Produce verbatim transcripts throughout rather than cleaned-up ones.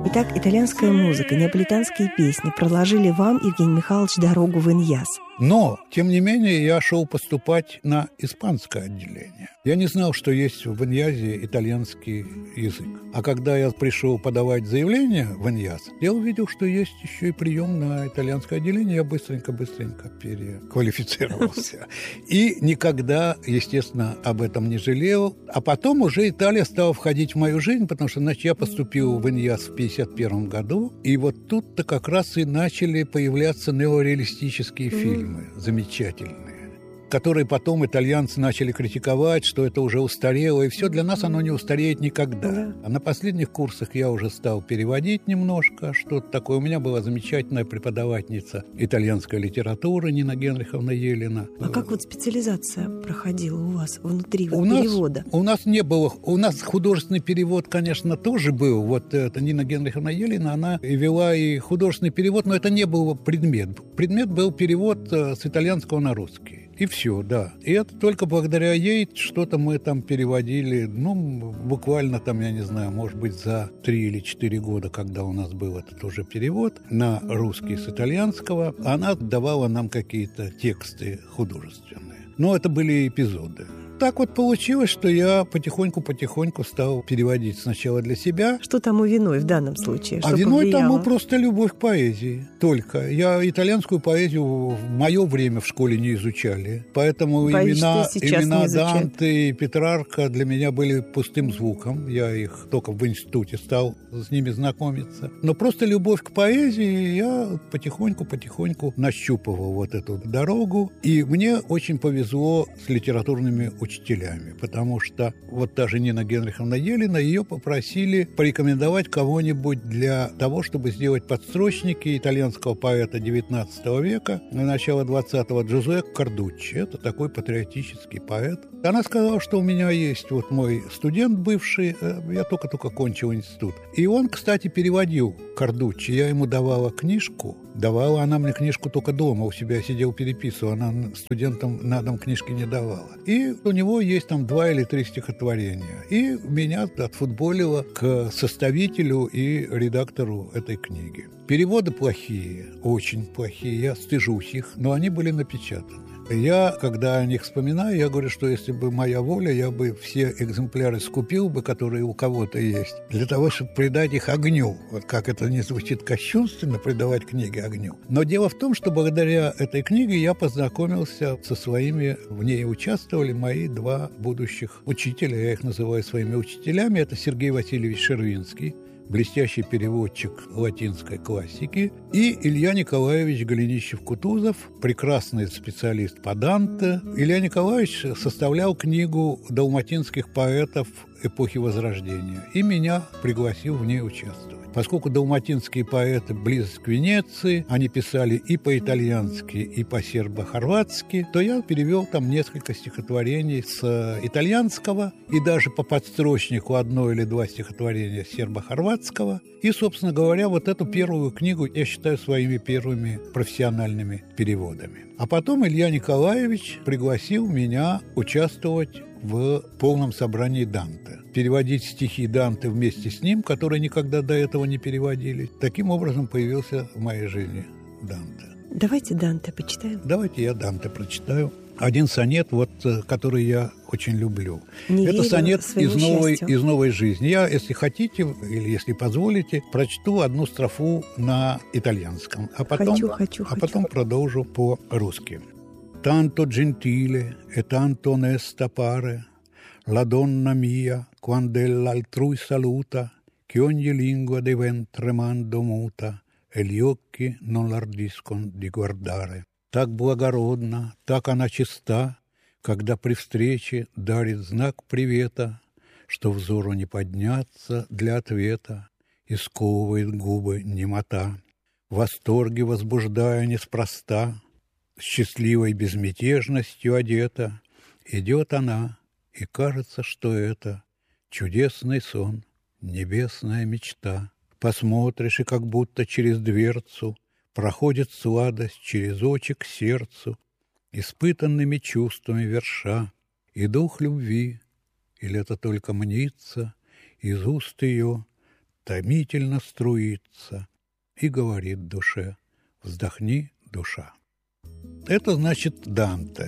Итак, итальянская музыка, неаполитанские песни проложили вам, Евгений Михайлович, дорогу в Иньяс. Но, тем не менее, я шел поступать на испанское отделение. Я не знал, что есть в Иньязе итальянский язык. А когда я пришел подавать заявление в Иньяз, я увидел, что есть еще и прием на итальянское отделение. Я быстренько-быстренько переквалифицировался. И никогда, естественно, об этом не жалел. А потом уже Италия стала входить в мою жизнь, потому что, значит, я поступил в Иньяз в пятьдесят первом году. И вот тут-то как раз и начали появляться неореалистические фильмы. Замечательные, которые потом итальянцы начали критиковать, что это уже устарело, и все для нас оно не устареет никогда. Да. А на последних курсах я уже стал переводить немножко, что-то такое. У меня была замечательная преподавательница итальянской литературы Нина Генриховна Елена. А как вот специализация проходила у вас внутри вот у перевода? Нас, у нас не было, у нас художественный перевод, конечно, тоже был. Вот это Нина Генриховна Елена, она вела и художественный перевод, но это не был предмет. Предмет был перевод с итальянского на русский. И все, да. И это только благодаря ей что-то мы там переводили, ну, буквально там, я не знаю, может быть, за три или четыре года, когда у нас был этот уже перевод на русский с итальянского, она давала нам какие-то тексты художественные. Но это были эпизоды. Так вот получилось, что я потихоньку-потихоньку стал переводить сначала для себя. Что тому виной в данном случае? А что виной повлияло? тому просто любовь к поэзии. Только. Я итальянскую поэзию в мое время в школе не изучали. Поэтому Боюсь, имена, имена не Данте и Петрарка для меня были пустым звуком. Я их только в институте стал с ними знакомиться. Но просто любовь к поэзии, я потихоньку-потихоньку нащупывал вот эту дорогу. И мне очень повезло с литературными учителями, потому что вот та же Нина Генриховна Елена, ее попросили порекомендовать кого-нибудь для того, чтобы сделать подстрочники итальянского поэта девятнадцатого века, начала двадцатого, Джузеппе Кардуччи. Это такой патриотический поэт. Она сказала, что у меня есть вот мой студент бывший, я только-только кончил институт. И он, кстати, переводил Кардуччи. Я ему давала книжку, давала она мне книжку только дома, у себя сидел, переписывал, она студентам на дом книжки не давала. И у него есть там два или три стихотворения. И меня отфутболило к составителю и редактору этой книги. Переводы плохие, очень плохие, я стыжусь их, но они были напечатаны. Я, когда о них вспоминаю, я говорю, что если бы моя воля, я бы все экземпляры скупил бы, которые у кого-то есть, для того, чтобы придать их огню. Вот как это не звучит кощунственно, придавать книге огню. Но дело в том, что благодаря этой книге я познакомился со своими, в ней участвовали мои два будущих учителя, я их называю своими учителями. Это Сергей Васильевич Шервинский, блестящий переводчик латинской классики, и Илья Николаевич Голенищев-Кутузов, прекрасный специалист по Данте. Илья Николаевич составлял книгу далматинских поэтов эпохи Возрождения и меня пригласил в ней участвовать. Поскольку далматинские поэты близки к Венеции, они писали и по-итальянски, и по-сербо-хорватски, то я перевел там несколько стихотворений с итальянского и даже по подстрочнику одно или два стихотворения сербо-хорватского. И, собственно говоря, вот эту первую книгу я считаю своими первыми профессиональными переводами. А потом Илья Николаевич пригласил меня участвовать в полном собрании Данте. Переводить стихи Данте вместе с ним, которые никогда до этого не переводили. Таким образом появился в моей жизни Данте. Давайте Данте почитаем. Давайте я Данте прочитаю. Один сонет, вот, который я очень люблю. Не Это сонет из новой, счастью. из новой жизни. Я, если хотите, или если позволите, прочту одну строфу на итальянском, а потом, хочу, хочу, а потом хочу. продолжу по-русски. «Tanto gentile e tanto onesta pare la donna mia, quand'ella altrui saluta, che ogni lingua diven tremando muta, e gli occhi non l'ardiscon di guardare. Так благородна, так она чиста, когда при встрече дарит знак привета, что взору не подняться для ответа и сковывает губы немота. В восторге возбуждая неспроста, с счастливой безмятежностью одета, идет она, и кажется, что это чудесный сон, небесная мечта. Посмотришь, и как будто через дверцу проходит сладость через очи к сердцу, испытанными чувствами верша, и дух любви, или это только мнится, из уст ее томительно струится и говорит душе: вздохни, душа. Это значит Данте.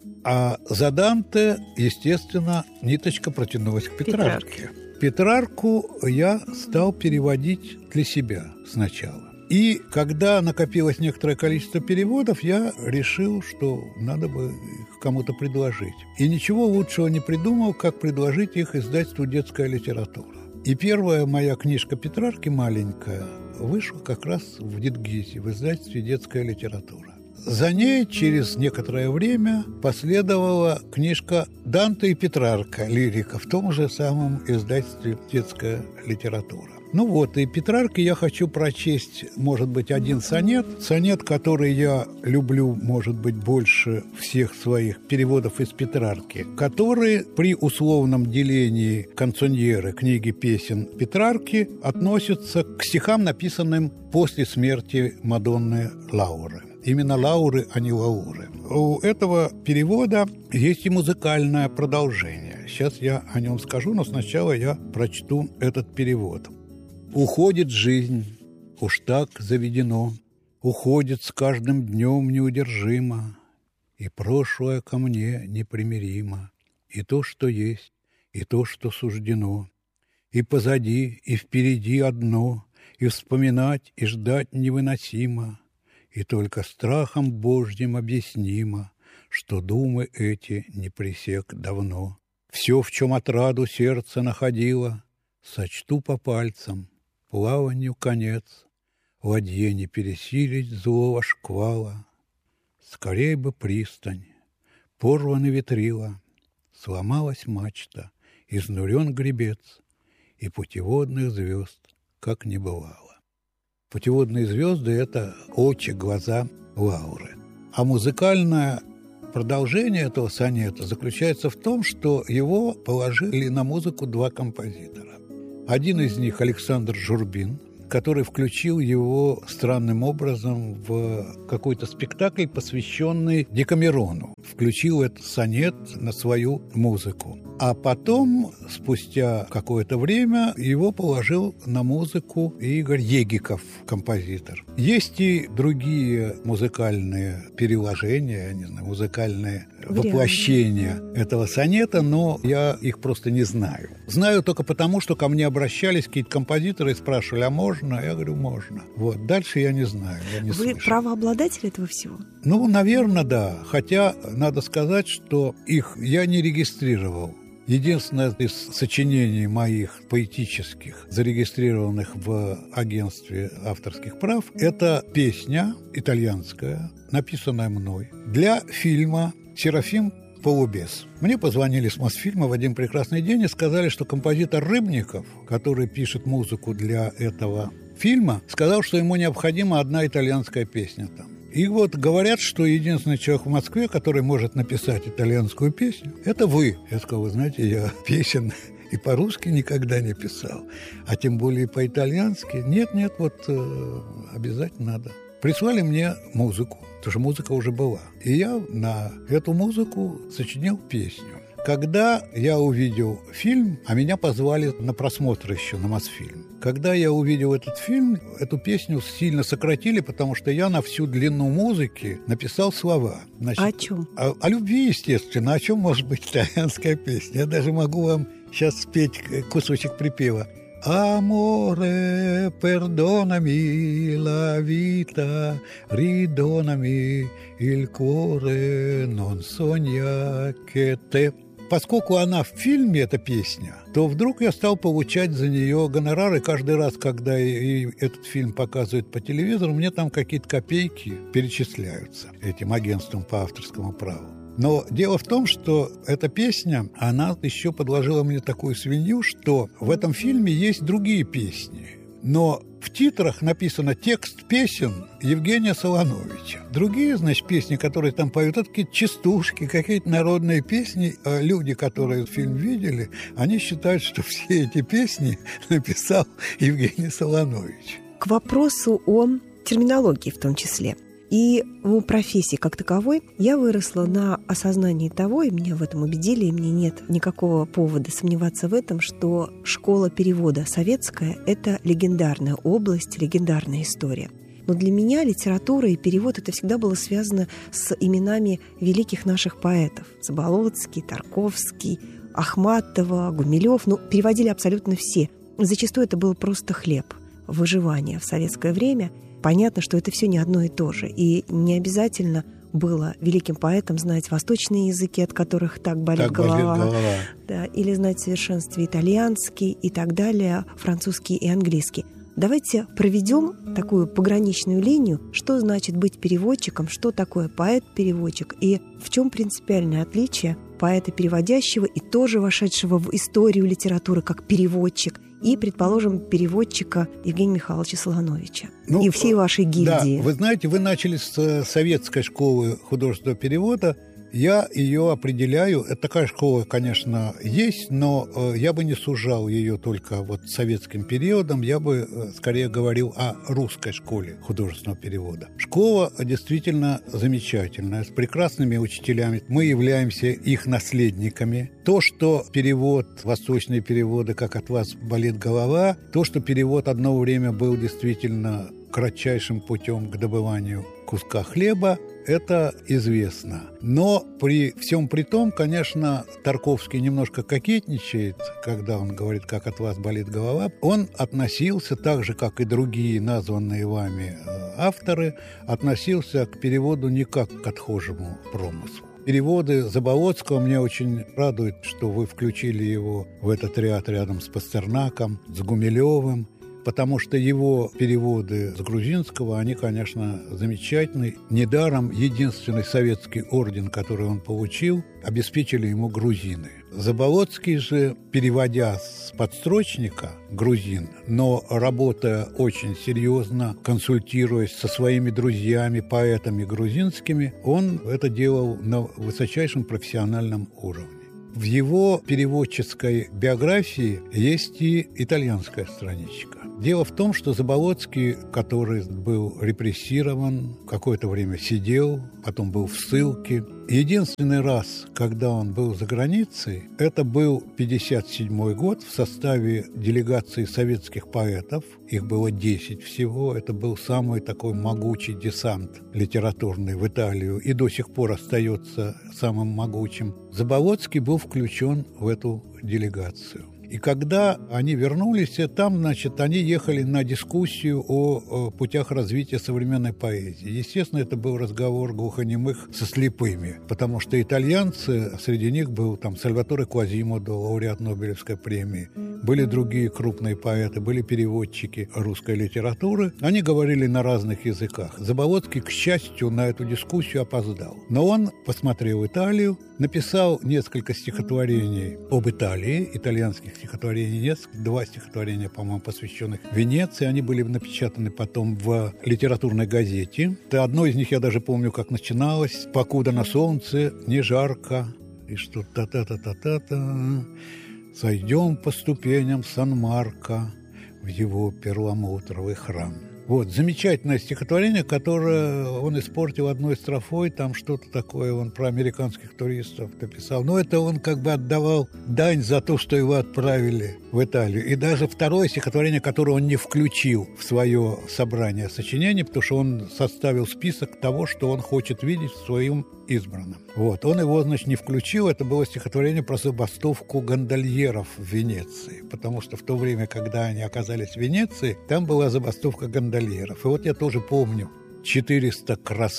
А за Данте, естественно, ниточка протянулась к Петрарке. Петрарку я стал переводить для себя сначала. И когда накопилось некоторое количество переводов, я решил, что надо бы их кому-то предложить. И ничего лучшего не придумал, как предложить их издательству «Детская литература». И первая моя книжка Петрарки, маленькая, вышла как раз в Дитгизе, в издательстве «Детская литература». За ней через некоторое время последовала книжка «Данте и Петрарка. Лирика» в том же самом издательстве «Детская литература». Ну вот, и Петрарке я хочу прочесть, может быть, один сонет. Сонет, который я люблю, может быть, больше всех своих переводов из Петрарки, который при условном делении канцоньеры, книги песен Петрарки, относится к стихам, написанным после смерти Мадонны Лауры. Именно Лауры, а не Лауры. У этого перевода есть и музыкальное продолжение. Сейчас я о нем скажу, но сначала я прочту этот перевод. «Уходит жизнь, уж так заведено, уходит с каждым днем неудержимо, и прошлое ко мне непримиримо, и то, что есть, и то, что суждено, и позади, и впереди одно, и вспоминать, и ждать невыносимо, и только страхом Божьим объяснимо, что думы эти не пресек давно. Все, в чем отраду сердце находило, сочту по пальцам, плаванию конец, ладье не пересилить злого шквала. Скорей бы пристань, порваны ветрила, сломалась мачта, изнурен гребец, и путеводных звезд как не бывало». Путеводные звезды – это очи, глаза Лауры. А музыкальное продолжение этого сонета заключается в том, что его положили на музыку два композитора. Один из них – Александр Журбин, который включил его странным образом в какой-то спектакль, посвященный Декамерону. Включил этот сонет на свою музыку. А потом, спустя какое-то время, его положил на музыку Игорь Егиков, композитор. Есть и другие музыкальные переложения, я не знаю, музыкальные Вариант. воплощения этого сонета, но я их просто не знаю. Знаю только потому, что ко мне обращались какие-то композиторы и спрашивали: а можно? Я говорю, можно. Вот. Дальше я не знаю. Я не Вы слышал. правообладатель этого всего? Ну, наверное, да. Хотя надо сказать, что их я не регистрировал. Единственное из сочинений моих поэтических, зарегистрированных в агентстве авторских прав, это песня итальянская, написанная мной, для фильма «Серафим Полубес». Мне позвонили с Мосфильма в один прекрасный день и сказали, что композитор Рыбников, который пишет музыку для этого фильма, сказал, что ему необходима одна итальянская песня там. И вот говорят, что единственный человек в Москве, который может написать итальянскую песню, это вы. Я сказал: вы знаете, я песен и по-русски никогда не писал, а тем более по-итальянски. Нет, нет, вот э, обязательно надо. Прислали мне музыку, потому что музыка уже была. И я на эту музыку сочинил песню. Когда я увидел фильм, а меня позвали на просмотр еще на Мосфильм. Когда я увидел этот фильм, эту песню сильно сократили, потому что я на всю длину музыки написал слова. Значит, о чем? О, о любви, естественно. О чем может быть итальянская песня? Я даже могу вам сейчас спеть кусочек припева. Amore, perdonami la vita, ridonami il cuore, non sogna che te. Поскольку она в фильме, эта песня, то вдруг я стал получать за нее гонорары. Каждый раз, когда и этот фильм показывают по телевизору, мне там какие-то копейки перечисляются этим агентством по авторскому праву. Но дело в том, что эта песня, она еще подложила мне такую свинью, что в этом фильме есть другие песни. Но в титрах написано текст песен Евгения Солоновича. Другие, значит, песни, которые там поют, это какие-то частушки, какие-то народные песни. А люди, которые фильм видели, они считают, что все эти песни написал Евгений Солонович. К вопросу о терминологии в том числе. И у профессии как таковой я выросла на осознании того, и меня в этом убедили, и мне нет никакого повода сомневаться в этом, что школа перевода советская – это легендарная область, легендарная история. Но для меня литература и перевод – это всегда было связано с именами великих наших поэтов. Заболоцкий, Тарковский, Ахматова, Гумилев. Ну, переводили абсолютно все. Зачастую это был просто хлеб, выживание в советское время. Понятно, что это все не одно и то же. И не обязательно было великим поэтам знать восточные языки, от которых так болит так голова. Болит голова. Да, или знать в совершенстве итальянский и так далее, французский и английский. Давайте проведем такую пограничную линию, что значит быть переводчиком, что такое поэт-переводчик и в чем принципиальное отличие поэта-переводящего и тоже вошедшего в историю литературы как переводчик и, предположим, переводчика Евгения Михайловича Солоновича ну, и всей вашей гильдии. Да, вы знаете, вы начали с советской школы художественного перевода. Я ее определяю, это такая школа, конечно, есть, но э, я бы не сужал ее только вот советским периодом, я бы э, скорее говорил о русской школе художественного перевода. Школа действительно замечательная, с прекрасными учителями, мы являемся их наследниками. То, что перевод, восточные переводы, как от вас болит голова, то, что перевод одно время был действительно кратчайшим путем к добыванию куска хлеба, это известно. Но при всем при том, конечно, Тарковский немножко кокетничает, когда он говорит, как от вас болит голова. Он относился, так же, как и другие названные вами авторы, относился к переводу не как к отхожему промыслу. Переводы Заболоцкого меня очень радует, что вы включили его в этот ряд рядом с Пастернаком, с Гумилевым, потому что его переводы с грузинского, они, конечно, замечательны. Недаром единственный советский орден, который он получил, обеспечили ему грузины. Заболоцкий же, переводя с подстрочника грузин, но работая очень серьезно, консультируясь со своими друзьями, поэтами грузинскими, он это делал на высочайшем профессиональном уровне. В его переводческой биографии есть и итальянская страничка. Дело в том, что Заболоцкий, который был репрессирован, какое-то время сидел, потом был в ссылке. Единственный раз, когда он был за границей, это был пятьдесят седьмой год в составе делегации советских поэтов. Их было десять всего. Это был самый такой могучий десант литературный в Италию и до сих пор остается самым могучим. Заболоцкий был включен в эту делегацию. И когда они вернулись, там, значит, они ехали на дискуссию о, о путях развития современной поэзии. Естественно, это был разговор глухонемых со слепыми, потому что итальянцы, среди них был там Сальваторе Квазимодо, лауреат Нобелевской премии, были другие крупные поэты, были переводчики русской литературы. Они говорили на разных языках. Заболоцкий, к счастью, на эту дискуссию опоздал. Но он посмотрел Италию, написал несколько стихотворений об Италии, итальянских стихотворений несколько, два стихотворения, по-моему, посвященных Венеции. Они были напечатаны потом в литературной газете. Одно из них я даже помню, как начиналось: «Покуда на солнце не жарко». И что та-та-та-та-та-та. «Сойдем по ступеням Сан-Марко в его перламутровый храм». Вот, замечательное стихотворение, которое он испортил одной строфой, там что-то такое он про американских туристов написал. Но это он как бы отдавал дань за то, что его отправили в Италию. И даже второе стихотворение, которое он не включил в свое собрание сочинений, потому что он составил список того, что он хочет видеть в своем избранном. Вот, он его, значит, не включил. Это было стихотворение про забастовку гондольеров в Венеции, потому что в то время, когда они оказались в Венеции, там была забастовка гондольеров. И вот я тоже помню: четыреста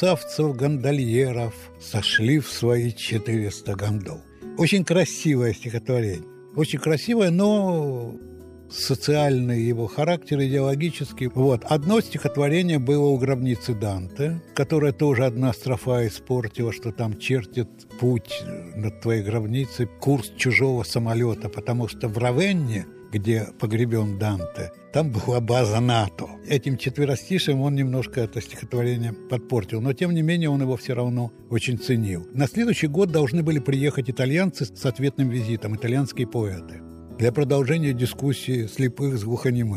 красавцев-гондольеров сошли в свои четыреста гондол. Очень красивое стихотворение. Очень красивое, но социальный его характер, идеологический. Вот. Одно стихотворение было у гробницы Данте, которое тоже одна строфа испортила, что там чертит путь над твоей гробницей курс чужого самолета, потому что в Равенне, где погребен Данте, там была база НАТО. Этим четверостишием он немножко это стихотворение подпортил, но тем не менее он его все равно очень ценил. На следующий год должны были приехать итальянцы с ответным визитом, итальянские поэты, для продолжения дискуссии слепых с глухонемыми.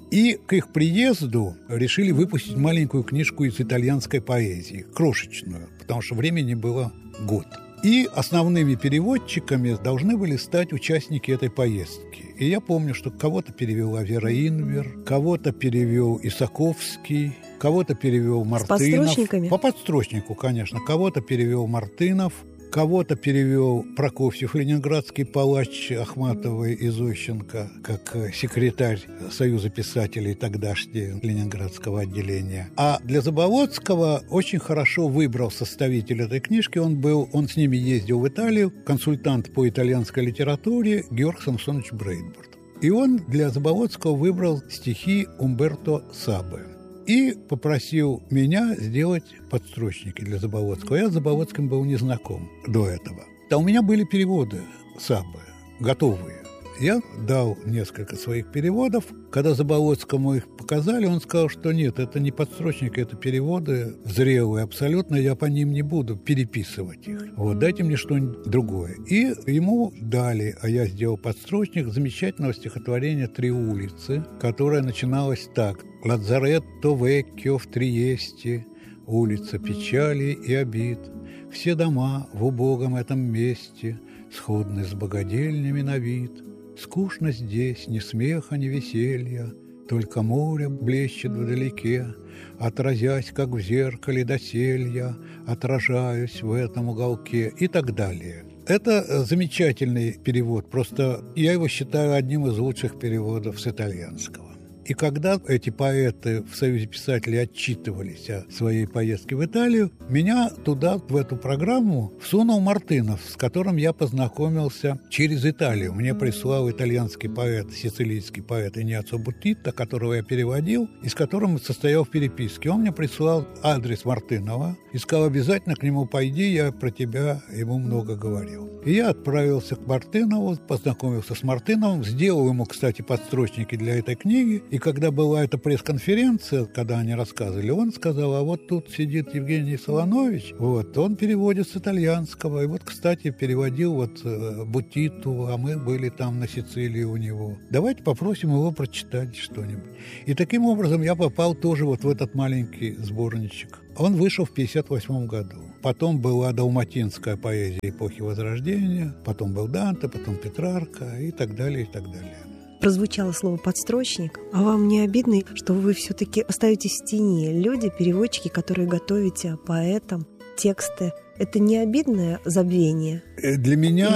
И к их приезду решили выпустить маленькую книжку из итальянской поэзии, крошечную, потому что времени было год. И основными переводчиками должны были стать участники этой поездки. И я помню, что кого-то перевела Вера Инвер, кого-то перевел Исаковский, кого-то перевел Мартынов. С подстрочниками? По подстрочнику, конечно. Кого-то перевел Мартынов, кого-то перевел Прокофьев, ленинградский палач Ахматовой и Зощенко, как секретарь Союза писателей тогдашнего ленинградского отделения. А для Заболоцкого очень хорошо выбрал составитель этой книжки. Он был, он с ними ездил в Италию, консультант по итальянской литературе Георг Самсонович Брейдбурт. И он для Заболоцкого выбрал стихи Умберто Саббе. И попросил меня сделать подстрочники для Заболоцкого. Я с Заболоцким был не знаком до этого. А у меня были переводы Саббе, готовые. Я дал несколько своих переводов. Когда Заболоцкому их показали, он сказал, что нет, это не подстрочники, это переводы зрелые абсолютно, я по ним не буду переписывать их. Вот, дайте мне что-нибудь другое. И ему дали, а я сделал подстрочник замечательного стихотворения «Три улицы», которое начиналось так. «Лазаретто Веккио в Триесте, улица печали и обид. Все дома в убогом этом месте сходны с богадельнями на вид. Скучно здесь, ни смеха, ни веселья, только море блещет вдалеке. Отразясь, как в зеркале доселья, отражаюсь в этом уголке» и так далее. Это замечательный перевод, просто я его считаю одним из лучших переводов с итальянского. И когда эти поэты в Союзе писателей отчитывались о своей поездке в Италию, меня туда, в эту программу, всунул Мартынов, с которым я познакомился через Италию. Мне прислал итальянский поэт, сицилийский поэт Иниацио Буттита, которого я переводил, и с которым состоял в переписке. Он мне прислал адрес Мартынова и сказал: обязательно к нему пойди, я про тебя ему много говорил. И я отправился к Мартынову, познакомился с Мартыновым, сделал ему, кстати, подстрочники для этой книги. И когда была эта пресс-конференция, когда они рассказывали, он сказал: а вот тут сидит Евгений Солонович, вот, он переводит с итальянского. И вот, кстати, переводил вот Буттиту, а мы были там на Сицилии у него. Давайте попросим его прочитать что-нибудь. И таким образом я попал тоже вот в этот маленький сборничек. Он вышел в пятьдесят восьмом году. Потом была далматинская поэзия эпохи Возрождения, потом был Данте, потом Петрарка и так далее, и так далее. Прозвучало слово «подстрочник». А вам не обидно, что вы все-таки остаетесь в тени? Люди, переводчики, которые готовите поэтам тексты, это не обидное забвение? Для меня